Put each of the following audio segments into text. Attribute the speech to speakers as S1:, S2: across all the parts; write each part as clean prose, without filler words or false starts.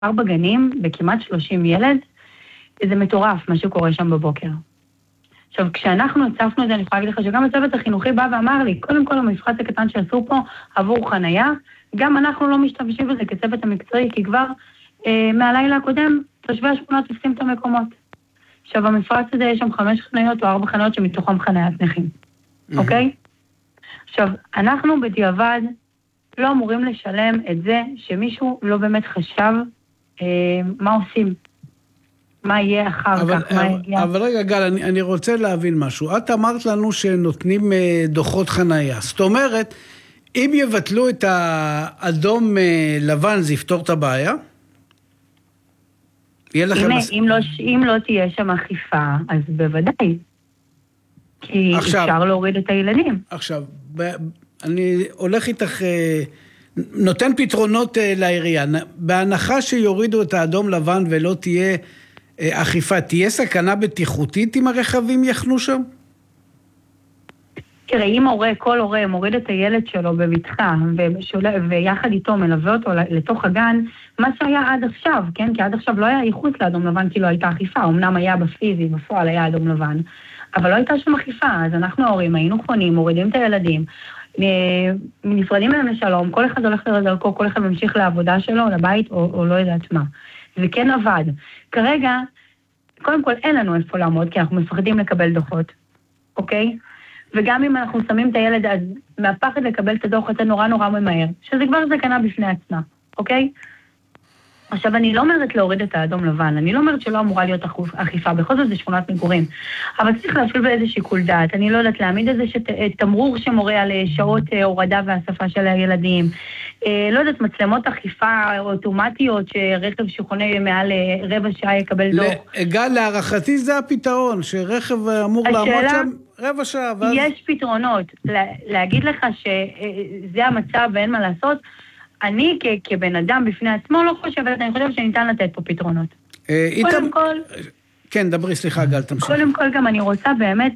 S1: 4 גנים וכמעט 30 ילד, זה מטורף מה שקורה שם בבוקר. עכשיו, כשאנחנו הצפנו את זה, אני יכולה להגיד לך שגם הצוות החינוכי בא ואמר לי, קודם כל המפרץ הקטן שעשו פה עבור חנייה, גם אנחנו לא משתמשים בזה כצוות המקצועי, כי כבר מהלילה הקודם תושבי השכונה תופסים את המקומות. עכשיו, המפרץ הזה יש שם 5 חניות או 4 חניות שמתוכם חניית נכים. אוקיי? עכשיו, אנחנו בדיעבד לא אמורים לשלם את זה שמישהו לא באמת חשב מה עושים. מה יהיה אחר כך, מה יגיע.
S2: אבל רגע, גל, אני רוצה להבין משהו. את אמרת לנו שנותנים דוחות חנייה. זאת אומרת, אם יבטלו את האדום לבן, זה יפתור את הבעיה?
S1: אם לא תהיה שם אכיפה, אז בוודאי. כי אפשר להוריד את הילדים.
S2: עכשיו, אני הולך איתך, נותן פתרונות לעירייה. בהנחה שיורידו את האדום לבן ולא תהיה אכיפה, תהיה סכנה בטיחותית אם הרכבים יחנו שם?
S1: תראה, אם כל הורה מוריד את הילד שלו בבטחה, ויחד איתו מלווה אותו לתוך הגן, מה שהיה עד עכשיו, כן? כי עד עכשיו לא היה ייחוס לאדום לבן, כי לא הייתה אכיפה, אמנם היה בפיזי, בפועל היה אדום לבן, אבל לא הייתה שום אכיפה, אז אנחנו ההורים, היינו חונים, מורידים את הילדים, נפרדים מהם לשלום, כל אחד הולך לדרכו, כל אחד ממשיך לעבודה שלו, לבית, או לא יודעת מה. זה כן עבד. כרגע, קודם כל אין לנו איפה לעמוד, כי אנחנו מפחדים לקבל דוחות, אוקיי? וגם אם אנחנו שמים את הילד, אז מהפחד לקבל את הדוח הזה נורא נורא ממהר, שזה כבר סכנה בפני עצמה, אוקיי? עכשיו, אני לא אומרת להוריד את האדום לבן, אני לא אומרת שלא אמורה להיות אכיפה, בכל זאת זה שכונת מגורים, אבל צריך להפעיל באיזה שיקול דעת, אני לא יודעת להעמיד איזה תמרור שמורה על שעות הורדה והשפה של הילדים, לא יודעת, מצלמות אכיפה אוטומטיות, שרכב שחונה מעל רבע שעה יקבל דוח.
S2: גל, להערכתי זה הפתרון, שרכב אמור לעמוד שם רבע שעה.
S1: יש פתרונות, להגיד לך שזה המצב ואין מה לעשות, אני כבן אדם בפני עצמו לא חושבת, אני חושבת שניתן לתת פה פתרונות. קודם כל...
S2: כן, דברי, סליחה, גל, תמשיך.
S1: קודם כל גם אני רוצה באמת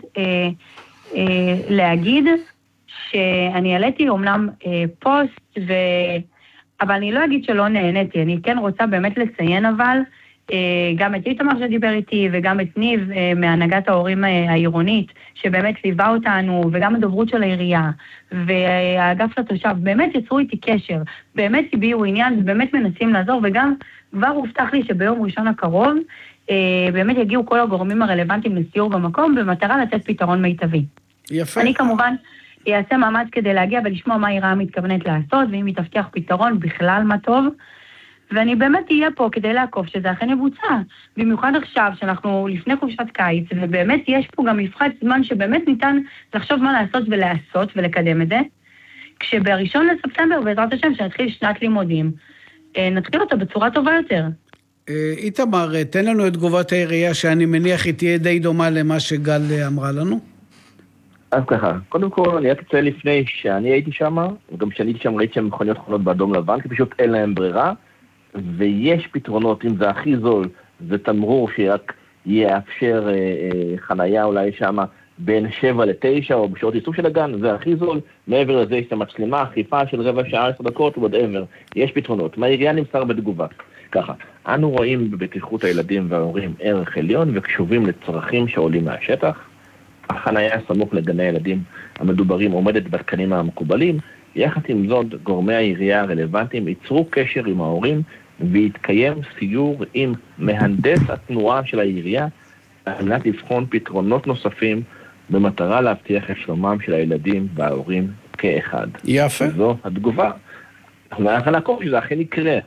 S1: להגיד שאני העליתי אומנם פוסט, אבל אני לא אגיד שלא נהניתי, אני כן רוצה באמת לציין אבל, גם את איתמר שדיבר איתי, וגם את ניב מהנהגת ההורים העירונית, שבאמת ליווה אותנו, וגם הדוברות של העירייה, והאגף לתושב, באמת יצרו איתי קשר, באמת הביאו עניין, ובאמת מנסים לעזור, וגם כבר הובטח לי שביום ראשון הקרוב, באמת יגיעו כל הגורמים הרלוונטיים לסיור במקום, במטרה לתת פתרון מיטבי.
S2: יפה.
S1: אני כמובן אעשה מאמץ כדי להגיע ולשמוע מה העירייה מתכוונת לעשות, ואם היא תבטיח פתרון בכלל מה טוב, ואני באמת אהיה פה כדי לעקוף שזה אכן יבוצע. במיוחד עכשיו שאנחנו לפני חופשת קיץ, ובאמת יש פה גם מפחת זמן שבאמת ניתן לחשוב מה לעשות ולעשות ולקדם את זה, כשבראשון לספטמבר בעזרת השם שנתחיל שנת לימודים, נתחיל אותה בצורה טובה יותר.
S2: איתמר, תן לנו את תגובת העירייה שאני מניח היא תהיה די דומה למה שגל אמרה לנו.
S3: אז ככה, קודם כל אני רק אציין לפני שאני הייתי שם, וגם כשאני הייתי שם ראיתי שם מכוניות חונות באדום לבן, כי פשוט אין להם ברירה, ויש פתרונות, אם זה הכי זול, זה תמרור שרק יאפשר חנייה אולי שם בין 7 ל-9 או בשעות ייצור של הגן, זה הכי זול, מעבר לזה יש את המצלמה, אכיפה של רבע שעה 10 דקות whatever, יש פתרונות. מהעירייה נמסר בתגובה. ככה, אנו רואים בבטיחות הילדים וההורים ערך עליון וקשובים לצרכים שעולים מהשטח. החנייה סמוך לגני הילדים המדוברים עומדת בתקנים המקובלים, יחד עם זאת גורמי העירייה הרלוונטיים ייצרו קשר עם ההורים ויתקיים סיור עם מהנדס התנועה של העירייה על מנת לבחון פתרונות נוספים במטרה להבטיח את שלומם של הילדים וההורים כאחד.
S2: יפה.
S3: זו התגובה. אנחנו נערך לעקוב שזה אכן יקרה.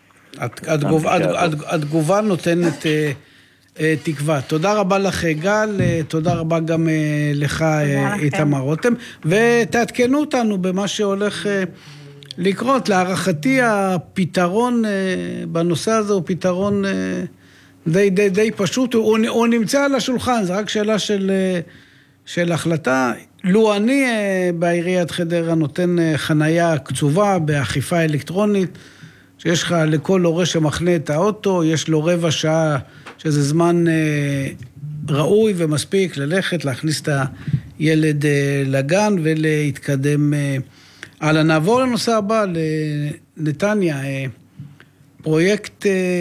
S2: התגובה נותנת תקווה. תודה רבה לך גל, תודה רבה גם לך איתמר רותם, ותעדכנו אותנו במה שהולך לקרות. להערכתי הפתרון בנושא הזה הוא פתרון די פשוט, הוא נמצא על השולחן, זה רק שאלה של החלטה. לו אני בעיריית חדרה נותן חנייה קצובה באכיפה אלקטרונית, שיש לך לכל הורה שמחנה את האוטו, יש לו רבע שעה שזה זמן ראוי ומספיק ללכת, להכניס את הילד לגן ולהתקדם הלאה. נעבור לנושא הבא, לנתניה. פרויקט